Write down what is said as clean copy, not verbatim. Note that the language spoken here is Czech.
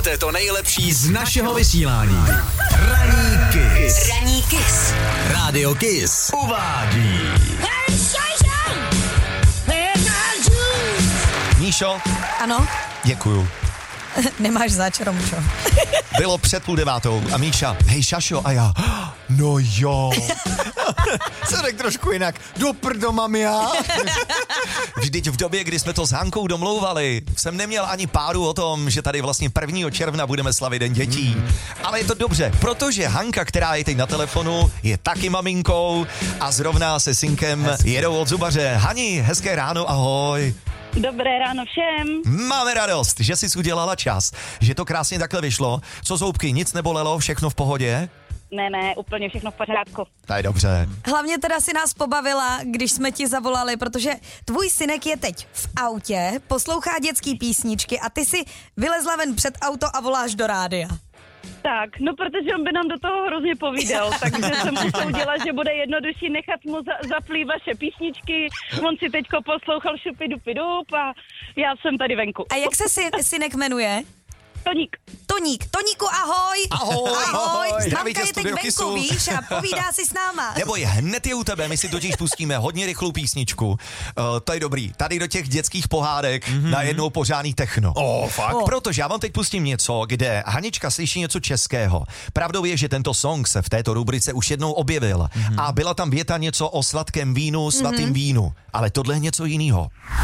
To je to nejlepší z našeho vysílání. Ranní Kiss. Ranní Kiss. Rádio Kiss uvádí. Míšo, Ano, děkuju. nemáš zač, Romčo. Bylo před 8:30 a Míša, hej Šašo, a já, no jo. Se řekl trošku jinak, do prdo mám já. Vždyť v době, kdy jsme to s Hankou domlouvali, jsem neměl ani páru o tom, že tady vlastně 1. června budeme slavit Den dětí. Ale je to dobře, protože Hanka, která je teď na telefonu, je taky maminkou a zrovna se synkem jedou od zubaře. Hani, hezké ráno, ahoj. Dobré ráno všem. Máme radost, že jsi udělala čas, že to krásně takhle vyšlo. Co zoubky, nic nebolelo, všechno v pohodě? Ne, úplně všechno v pořádku. To je dobře. Hlavně teda si nás pobavila, když jsme ti zavolali, protože tvůj synek je teď v autě, poslouchá dětský písničky a ty si vylezla ven před auto a voláš do rádia. Tak, no protože on by nám do toho hrozně povídal, takže jsem musel udělat, že bude jednodušší nechat mu zaplý vaše písničky. On si teďko poslouchal šupidupidup a já jsem tady venku. A jak se synek jmenuje? Toník. Toníku, ahoj. Ahoj. Zdraví Mamka tě je z teď studia venku, Kissu. víš, a povídá si s náma. Neboj, hned je u tebe, my si totiž pustíme hodně rychlou písničku. To je dobrý. Tady do těch dětských pohádek najednou pořádný techno. Fakt? Protože já vám teď pustím něco, kde Hanička slyší něco českého. Pravdou je, že tento song se v této rubrice už jednou objevil. A byla tam věta něco o sladkém vínu, svatým vínu. Ale tohle je něco jiného.